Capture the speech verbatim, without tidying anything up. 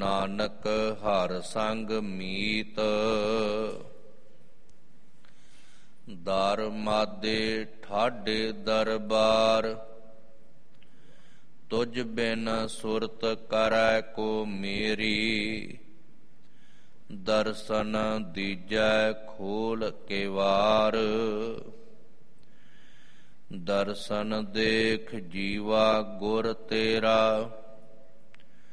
ਨਾਨਕ ਹਰ ਸੰਗ ਮੀਤ। ਦਰ ਮਾਦੇ ਠਾਡੇ ਦਰਬਾਰ, ਤੁਝ ਬਿਨ ਸੁਰਤ ਕਰੈ ਕੋ ਮੇਰੀ। ਦਰਸ਼ਨ ਦੀਜੈ ਖੋਲ ਕੇ ਵਾਰ, ਦਰਸ਼ਨ ਦੇਖ ਜੀਵਾ ਗੁਰ ਤੇਰਾ।